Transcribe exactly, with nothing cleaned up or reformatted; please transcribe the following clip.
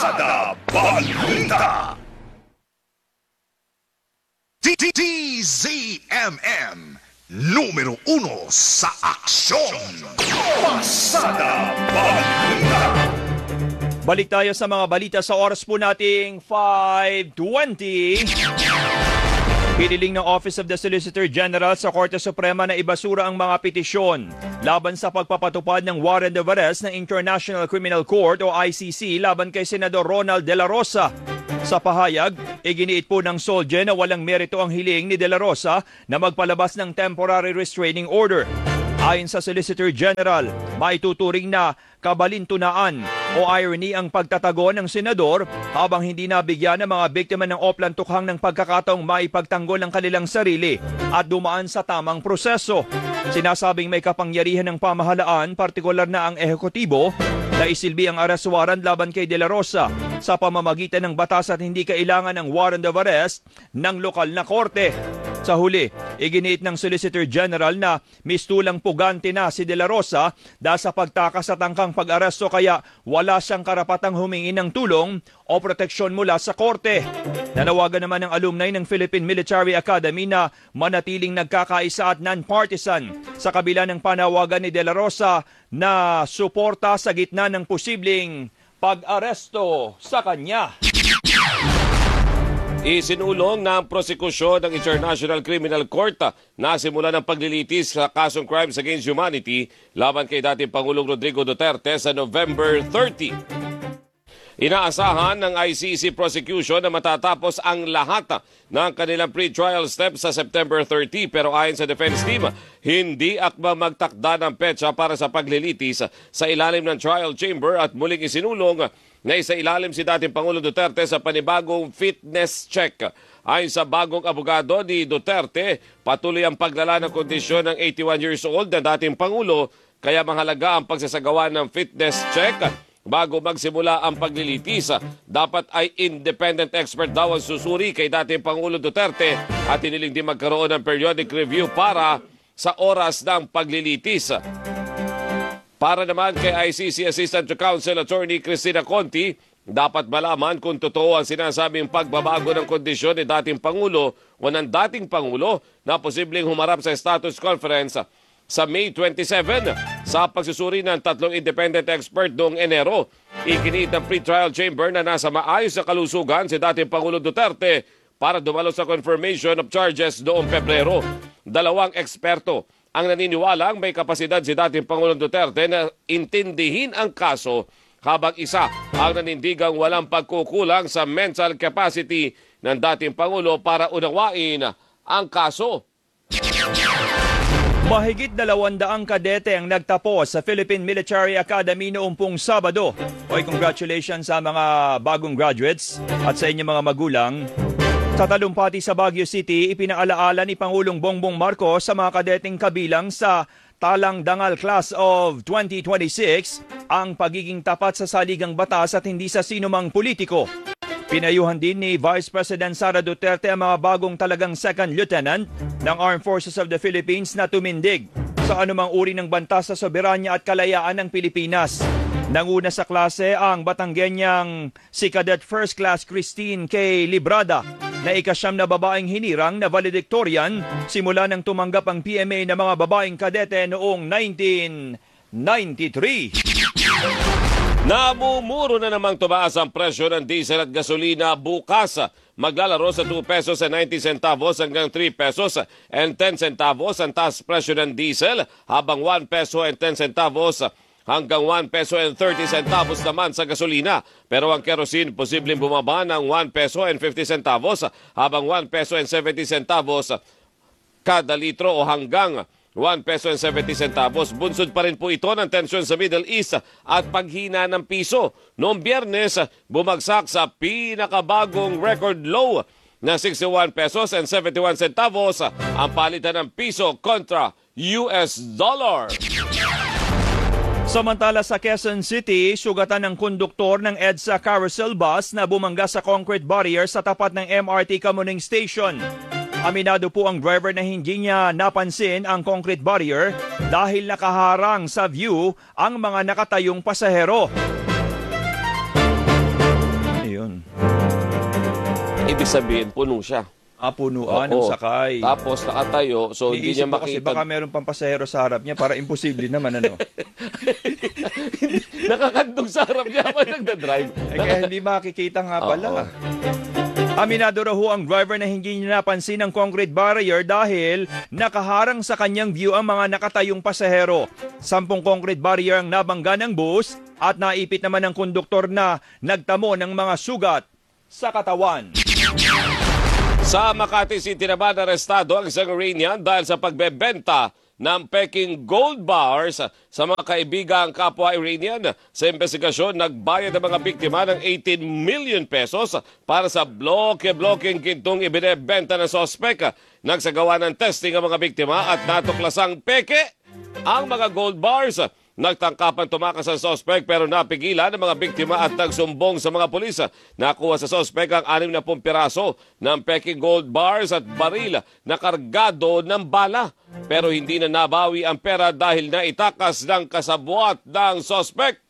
Pasada Balita D Z M M numero uno sa aksyon. Pasada Balita. Balik tayo sa mga balita sa oras po nating five twenty. Piniling ng Office of the Solicitor General sa Korte Suprema na ibasura ang mga petisyon laban sa pagpapatupad ng warrant of arrest ng International Criminal Court o I C C laban kay Senador Ronald De La Rosa. Sa pahayag, iginiit po ng Solge na walang merito ang hiling ni De La Rosa na magpalabas ng temporary restraining order. Ayon sa Solicitor General, maituturing na kabalintunaan o irony ang pagtatago ng senador habang hindi nabigyan ng mga biktima ng Oplan tukhang ng pagkakataong maipagtanggol ang kanilang sarili at dumaan sa tamang proseso. Sinasabing may kapangyarihan ng pamahalaan, partikular na ang ehekutibo, na isilbi ang arrest warrant laban kay De La Rosa sa pamamagitan ng batas at hindi kailangan ng warrant of arrest ng lokal na korte. Sa huli, iginiit ng Solicitor General na mistulang pugante na si De La Rosa dahil sa pagtakas at tangkang pag-aresto kaya wala siyang karapatang humingi ng tulong o proteksyon mula sa korte. Nanawagan naman ng alumni ng Philippine Military Academy na manatiling nagkakaisa at non-partisan sa kabila ng panawagan ni De La Rosa na suporta sa gitna ng posibleng pag-aresto sa kanya. Isinulong ng prosekusyon ng International Criminal Court na simula ng paglilitis sa kasong Crimes Against Humanity laban kay dating Pangulong Rodrigo Duterte sa November thirtieth. Inaasahan ng I C C prosecution na matatapos ang lahat ng kanilang pre-trial steps sa September thirtieth, pero ayon sa defense team, hindi akma magtakda ng petsa para sa paglilitis sa ilalim ng trial chamber at muling isinulong na isa ilalim si dating Pangulong Duterte sa panibagong fitness check. Ayon sa bagong abogado ni Duterte, patuloy ang paglala ng kondisyon ng eighty-one years old na dating Pangulo, kaya mahalaga ang pagsasagawa ng fitness check bago magsimula ang paglilitis. Dapat ay independent expert daw ang susuri kay dating Pangulo Duterte at hiniling din magkaroon ng periodic review para sa oras ng paglilitis. Para naman kay I C C Assistant to Counsel Attorney Cristina Conti, dapat malaman kung totoo ang sinasabing pagbabago ng kondisyon ni dating Pangulo o ng dating Pangulo na posibleng humarap sa status conference sa May twenty-seventh. Sa pagsusuri ng tatlong independent expert noong Enero, ikiniit ng pre-trial chamber na nasa maayos na kalusugan si dating Pangulo Duterte para dumalo sa confirmation of charges noong Pebrero. Dalawang eksperto ang naniniwalang may kapasidad si dating Pangulong Duterte na intindihin ang kaso, habang isa ang nanindigang walang pagkukulang sa mental capacity ng dating Pangulo para unawain ang kaso. Mahigit dalawandaang kadete ang nagtapos sa Philippine Military Academy noong pong Sabado. Oy, congratulations sa mga bagong graduates at sa inyong mga magulang. Sa talumpati sa Baguio City, ipinaalaala ni Pangulong Bongbong Marcos sa mga kadeteng kabilang sa Talang Dangal Class of twenty twenty-six ang pagiging tapat sa saligang batas at hindi sa sinumang politiko. Pinayuhan din ni Vice President Sara Duterte ang mga bagong talagang second lieutenant ng Armed Forces of the Philippines na tumindig sa anumang uri ng banta sa soberanya at kalayaan ng Pilipinas. Nanguna sa klase ang Batanggenyang si Cadet First Class Christine K. Librada na ikasyam na babaeng hinirang na valedictorian simula nang tumanggap ang P M A ng mga babaeng kadete noong nineteen ninety-three. Namumuro na namang tumaas ang presyo ng diesel at gasolina bukas. Maglalaro sa two pesos and ninety centavos hanggang three pesos and ten centavos ang taas presyo ng diesel, habang one peso and ten centavos hanggang one peso and thirty centavos naman sa gasolina. Pero ang kerosene posibleng bumaba ng one peso and fifty centavos habang one peso and seventy centavos kada litro o hanggang one peso and seventy centavos. Bunsod pa rin po ito ng tensyon sa Middle East at paghina ng piso. Noong Biyernes, bumagsak sa pinakabagong record low na sixty-one pesos and seventy-one centavos ang palitan ng piso kontra U S dollar. Samantala sa Quezon City, sugatan ng konduktor ng EDSA carousel bus na bumangga sa concrete barrier sa tapat ng M R T Kamuning Station. Aminado po ang driver na hindi niya napansin ang concrete barrier dahil nakaharang sa view ang mga nakatayong pasahero. yun. Ibig sabihin, puno siya. Ah, punuan ng Oo. sakay. Tapos nakatayo, so hindi niya Iisip ko kasi makita. baka meron pang pasahero sa harap niya para imposible naman, ano. Nakakandong sa harap niya habang nagdadrive. Eh, kaya hindi makikita nga pala. Oo. Aminado raw ho ang driver na hindi niya napansin ang concrete barrier dahil nakaharang sa kanyang view ang mga nakatayong pasahero. Sampung concrete barrier ang nabangga ng bus at naipit naman ng konduktor na nagtamo ng mga sugat sa katawan. Sa Makati City naman, arestado ang isang Iranian dahil sa pagbebenta ng peking gold bars sa mga kaibigang kapwa Iranian. Sa investigasyon, nagbayad ang mga biktima ng eighteen million pesos para sa bloke-blokeng gintong ibinebenta ng sospek. Nagsagawa ng testing ang mga biktima at natuklasang peke ang mga gold bars. Nagtangkapan tumakas ang sospek pero napigilan ang mga biktima at nagsumbong sa mga pulis. Nakuha sa sospek ang anim na piraso ng peking gold bars at baril na kargado ng bala. Pero hindi na nabawi ang pera dahil naitakas ng kasabwat ng sospek.